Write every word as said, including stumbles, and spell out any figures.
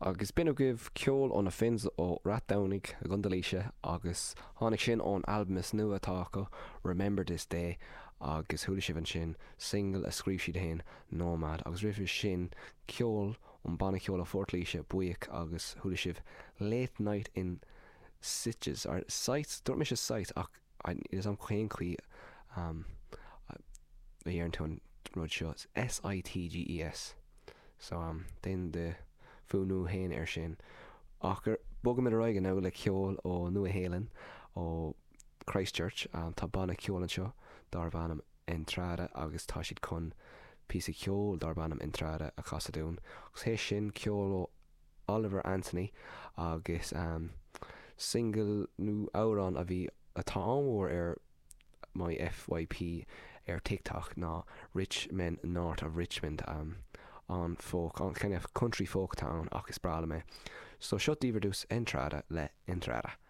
agus bin gibh ceol ón na fins ó Rathdownig a Gundalíse agus tháinig sin ón albumas nua atá acu Remember This Day agus thula sibh an sin single a scríb siad hain Nomad agus rifh sin ceol ón banna ceol a Fortlíse buíoch agus thula sibh Late Night in Sitges ar site dúirt mis site ach is am chéin chuí um, a dhéar an tún rud seo S I T G E S so um, den de fúnú hain ar sin ach gur bogam in a roiige ná le ceol ó Nua Héileán ó Christchurch um, tá banna ceol an seo dar bhanam entrada agus tá siad chun písa ceol dar bhanam entrada a chasadún agus hé sin ceol ó Oliver Anthony agus um, single nó árán a bhí atá anmhór ar my F Y P ar TikTok ná Rich Men North of Richmond um, an folk, an kind of country folk town agus brala me. So shut diverdus entrada le entrada.